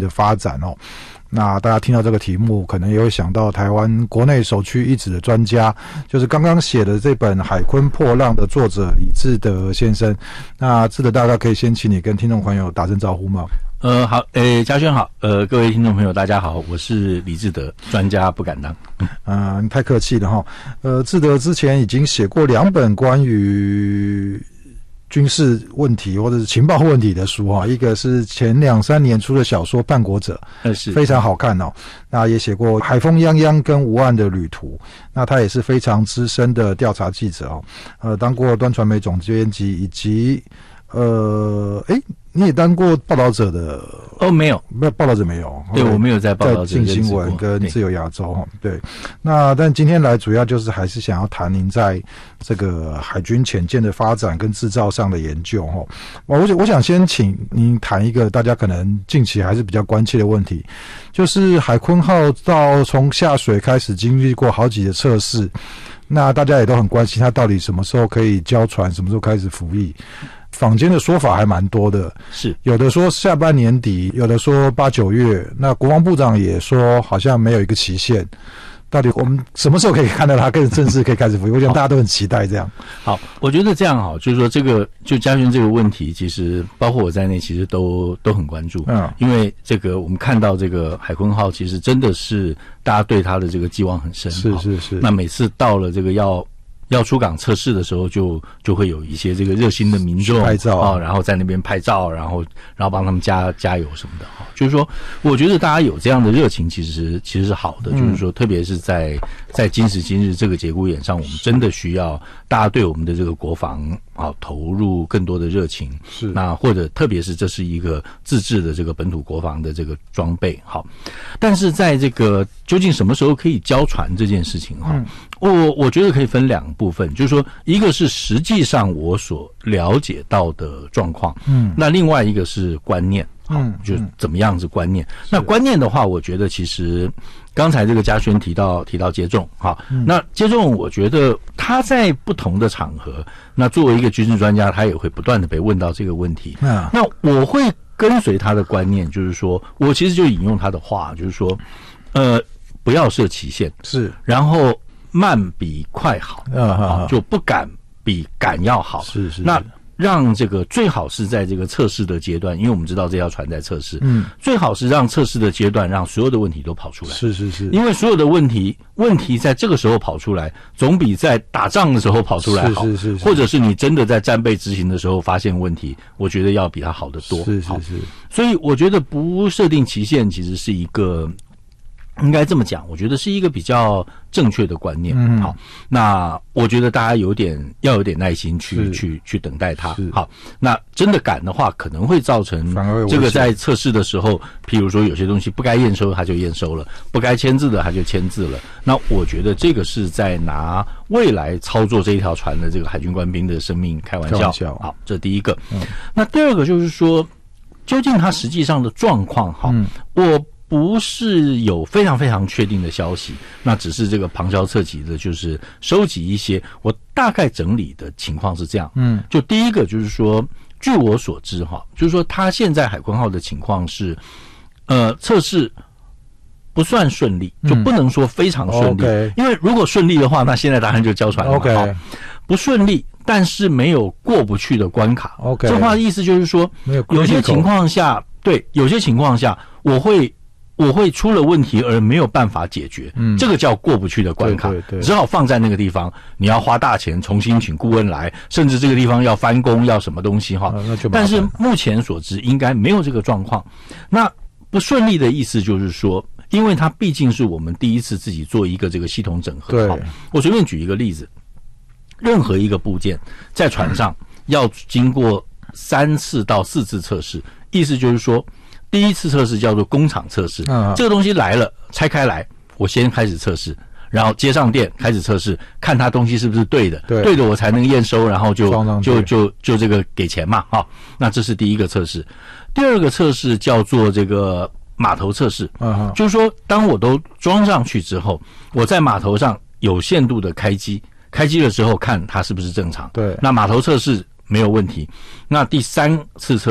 的发展哦。那大家听到这个题目，可能也会想到台湾国内首屈一指的专家，就是刚刚写的这本《海鲲破浪》的作者李志德先生。那志德大概可以先请你跟听众朋友打声招呼吗？ 好，嘉轩好，各位听众朋友大家好，我是李志德，专家不敢当。 你太客气了哈。志德之前已经写过2本关于军事问题或者是情报问题的书哈，一个是前2-3年出的小说《叛国者》， 是非常好看哦。那也写过《海风泱泱》跟《无岸的旅途》，那他也是非常资深的调查记者哦。当过端传媒总编辑，以及你也当过报道者的没有报道者没有？ 对，我没有在报道者在镜新闻跟自由亚洲对。那但今天来主要就是还是想要谈您在这个海军潜舰的发展跟制造上的研究哈。我想先请您谈一个大家可能近期还是比较关切的问题，就是海鲲号到从下水开始经历过好几个测试，那大家也都很关心它到底什么时候可以交船，什么时候开始服役。坊间的说法还蛮多的， 是有的说下半年底，有的说8-9月，那国防部长也说好像没有一个期限，到底我们什么时候可以看到它更正式可以开始服役？我想大家都很期待这样。 好，我觉得这样好，就是说这个就嘉轩这个问题，其实包括我在内，其实都很关注。因为这个我们看到这个海鲲号，其实真的是大家对它的这个寄望很深。是。那每次到了这个要出港测试的时候，就会有一些这个热心的民众拍照然后在那边拍照，然后帮他们加油什么的就是说，我觉得大家有这样的热情，其实是好的。就是说，特别是在今时今日这个节骨眼上，我们真的需要大家对我们的这个国防投入更多的热情。 是。那或者特别是这是一个自制的这个本土国防的这个装备。好，但是在这个究竟什么时候可以交船这件事情我觉得可以分2部分，就是说，一个是实际上我所了解到的状况，那另外一个是观念，就怎么样是观念。那观念的话，我觉得其实刚才这个嘉轩提到接种，那接种我觉得他在不同的场合，那作为一个军事专家，他也会不断的被问到这个问题。那我会跟随他的观念，就是说我其实就引用他的话，就是说，不要设期限， 是， 然后慢比快好，就不敢比敢要好。是。那让这个最好是在这个测试的阶段，因为我们知道这条船在测试，最好是让测试的阶段让所有的问题都跑出来。是。 因为所有的问题在这个时候跑出来，总比在打仗的时候跑出来好。是。或者是你真的在战备执行的时候发现问题，我觉得要比它好得多。是。所以我觉得不设定期限其实是一个。应该这么讲，我觉得是一个比较正确的观念。好，那我觉得大家要有点耐心去等待它。好，那真的赶的话，可能会造成这个在测试的时候，譬如说有些东西不该验收，它就验收了；不该签字的，它就签字了。那我觉得这个是在拿未来操作这一条船的这个海军官兵的生命开玩笑。好，这第一个。那第二个就是说，究竟它实际上的状况，我不是有非常非常确定的消息，那只是这个旁敲侧击的，就是收集一些我大概整理的情况是这样。就第一个就是说，据我所知就是说他现在海鲲号的情况是，测试不算顺利，就不能说非常顺利，因为如果顺利的话，那现在当然就交船了。不顺利，但是没有过不去的关卡。这话的意思就是说，有些情况下，有些情况下我会出了问题而没有办法解决，这个叫过不去的关卡，只好放在那个地方，你要花大钱重新请顾问来，甚至这个地方要翻工，要什么东西但是目前所知应该没有这个状况。那不顺利的意思就是说，因为它毕竟是我们第一次自己做一个这个系统整合。我随便举一个例子，任何一个部件在船上要经过3次到4次测试，意思就是说，第一次测试叫做工厂测试，这个东西来了，拆开来，我先开始测试，然后接上电开始测试，看它东西是不是对的，对的我才能验收，然后就这个给钱嘛，那这是第一个测试。第二个测试叫做这个码头测试，就是说当我都装上去之后，我在码头上有限度的开机了之后看它是不是正常，那码头测试没有问题，那第3次测试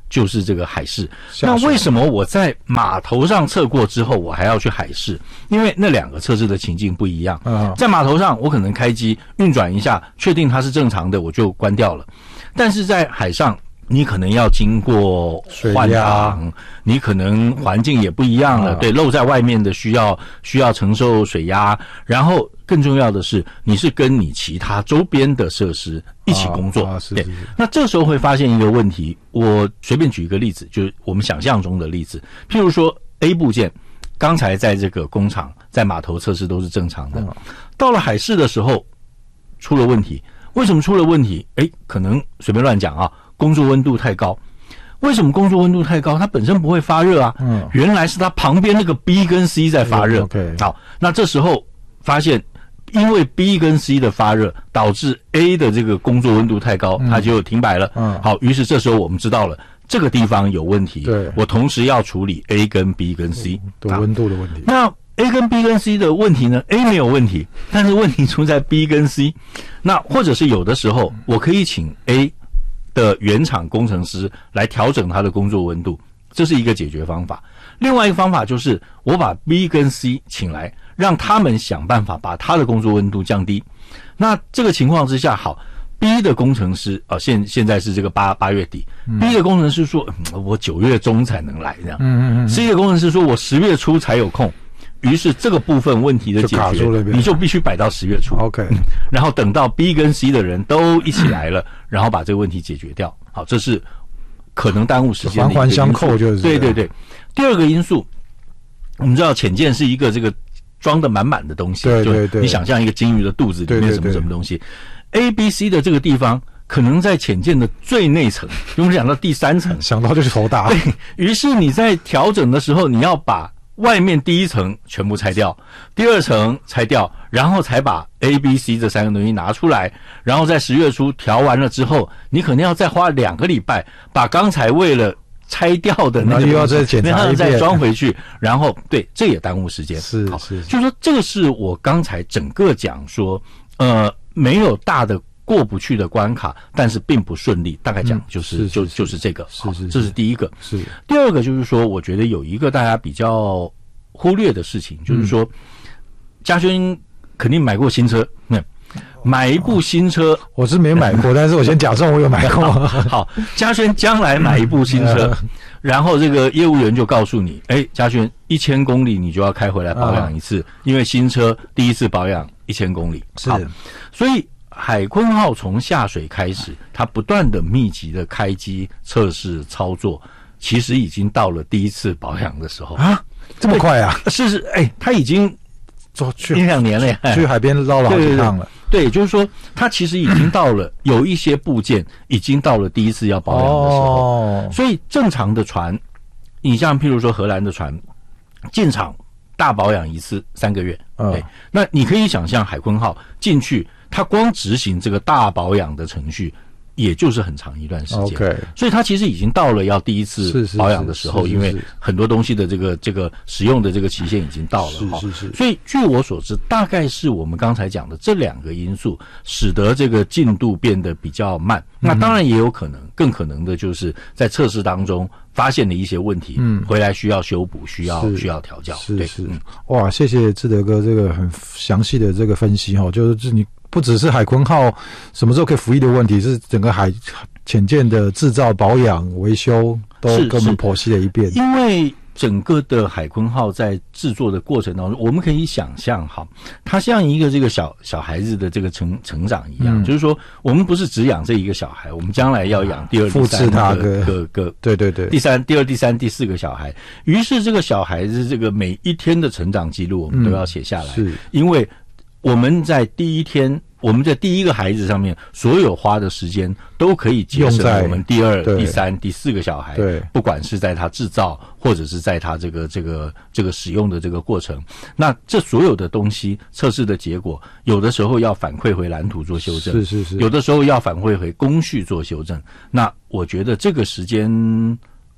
就是这个海试。那为什么我在码头上测过之后我还要去海试？因为那两个测试的情境不一样。在码头上我可能开机运转一下，确定它是正常的，我就关掉了。但是在海上你可能要经过换挡，你可能环境也不一样了，对，露在外面的需要承受水压，然后更重要的是你是跟你其他周边的设施一起工作，对。那这时候会发现一个问题，我随便举一个例子，就是我们想象中的例子，譬如说 A 部件刚才在这个工厂在码头测试都是正常的，到了海试的时候出了问题。为什么出了问题？可能随便乱讲啊，工作温度太高。为什么工作温度太高？它本身不会发热啊。原来是它旁边那个 B 跟 C 在发热。好，那这时候发现，因为 B 跟 C 的发热，导致 A 的这个工作温度太高，它就停摆了。好，于是这时候我们知道了这个地方有问题。对，我同时要处理 A 跟 B 跟 C 的温度的问题。 那A 跟 B 跟 C 的问题呢 ？A 没有问题，但是问题出在 B 跟 C。那或者是有的时候，我可以请 A 的原厂工程师来调整它的工作温度，这是一个解决方法。另外一个方法就是我把 B 跟 C 请来，让他们想办法把他的工作温度降低。那这个情况之下，好 ，B 的工程师现在是这个八月底，B 的工程师说，我9月中才能来这样。C 的工程师说我10月初才有空。于是这个部分问题的解决，你就必须摆到10月初。 OK， 然后等到 B 跟 C 的人都一起来了，然后把这个问题解决掉。好，这是可能耽误时间的一个因素。 环环相扣就是。 对对对。第二个因素，我们知道潜舰是一个这个装得满满的东西， 对对对。 你想象一个鲸鱼的肚子里面什么东西 ，A、B、C 的这个地方可能在潜舰的最内层，我们讲到第3层， 想到就是头大。 对于是你在调整的时候，你要把外面第1层全部拆掉，第2层拆掉，然后才把 A、B、C 这3个东西拿出来，然后在10月初调完了之后，你可能要再花2个礼拜把刚才为了拆掉的那个又要再检查一遍， 再装回去，然后对，这也耽误时间。 是， 就是说这个是我刚才整个讲说，没有大的过不去的关卡，但是并不顺利，大概讲就是这个，这是第一个。 是第二个就是说，我觉得有一个大家比较忽略的事情，就是说，嘉轩肯定买过新车，买一部新车， 我是没买过，但是我先假设我有买过。 好，嘉轩将来买一部新车，然后这个业务员就告诉你，嘉轩1000公里你就要开回来保养一次，因为新车第一次保养1000公里。 是， 所以海鲲号从下水开始，它不断的密集的开机测试操作，其实已经到了第一次保养的时候啊，这么快啊？ 是，它已经去 1-2年了， 去海边绕了好几趟了。 对，就是说它其实已经到了有一些部件已经到了第一次要保养的时候，所以正常的船，你像譬如说荷兰的船进场大保养一次3个月，对，那你可以想象海鲲号进去。它光执行这个大保养的程序，也就是很长一段时间。 Okay. 所以它其实已经到了要第一次保养的时候，因为很多东西的这个使用的这个期限已经到了。 是。 所以据我所知，大概是我们刚才讲的这2个因素，使得这个进度变得比较慢。那当然也有可能，更可能的就是在测试当中发现了一些问题，回来需要修补，需要调教。 是。哇，谢谢志德哥这个很详细的这个分析哈，就是你。不只是海鲲号什么时候可以服役的问题，是整个潜舰的制造、保养、维修都跟我们剖析了一遍。 因为整个的海鲲号在制作的过程当中，我们可以想象哈，它像一个这个小孩子的这个成长一样，就是说我们不是只养这一个小孩，我们将来要养第2、第3个，对，第2、第3、第4个小孩。于是这个小孩子这个每一天的成长记录，我们都要写下来，因为我们在第一个孩子上面所有花的时间都可以节省我们第2、第3、第4个小孩，不管是在他制造或者是在他这个使用的这个过程，那这所有的东西测试的结果，有的时候要反馈回蓝图做修正， 是， 有的时候要反馈回工序做修正。那我觉得这个时间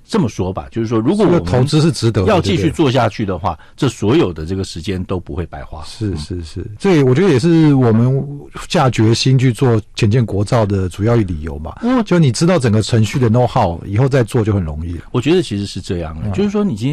这么说吧，就是说，如果我们投资是值得的， 要继续做下去的话，这所有的这个时间都不会白花。 是，这我觉得也是我们下决心去做潜舰国造的主要理由嘛。就你知道整个程序的 know how， 以后再做就很容易了。 我觉得其实是这样的，就是说你今天